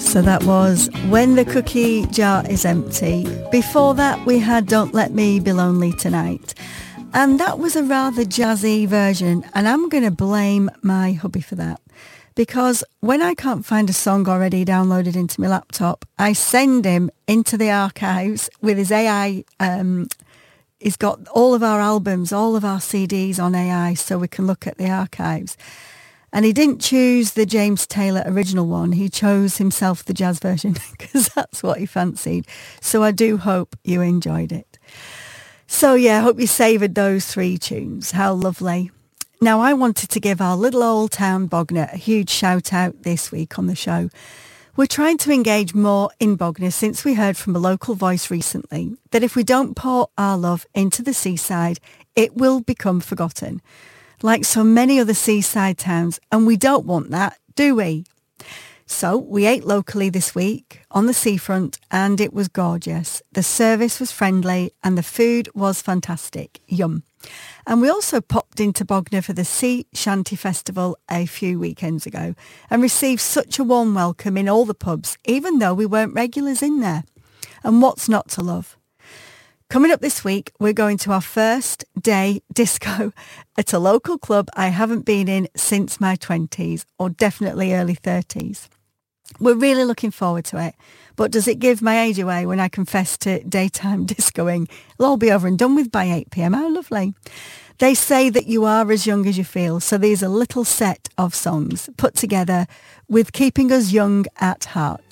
So that was When the Cookie Jar is Empty. Before that, we had Don't Let Me Be Lonely Tonight. And that was a rather jazzy version, and I'm going to blame my hubby for that. Because when I can't find a song already downloaded into my laptop, I send him into the archives with his AI. He's got all of our albums, all of our CDs on AI, so we can look at the archives. And he didn't choose the James Taylor original one. He chose himself the jazz version because that's what he fancied. So I do hope you enjoyed it. So yeah, I hope you savoured those 3 tunes. How lovely. Now I wanted to give our little old town Bognor a huge shout out this week on the show. We're trying to engage more in Bognor since we heard from a local voice recently that if we don't pour our love into the seaside, it will become forgotten. Like so many other seaside towns, and we don't want that, do we? So we ate locally this week on the seafront and it was gorgeous. The service was friendly and the food was fantastic. Yum. And we also popped into Bognor for the Sea Shanty Festival a few weekends ago and received such a warm welcome in all the pubs, even though we weren't regulars in there. And what's not to love? Coming up this week, we're going to our first day disco at a local club I haven't been in since my 20s, or definitely early 30s. We're really looking forward to it. But does it give my age away when I confess to daytime discoing? It'll all be over and done with by 8 p.m. How lovely. They say that you are as young as you feel, so there's a little set of songs put together with keeping us young at heart.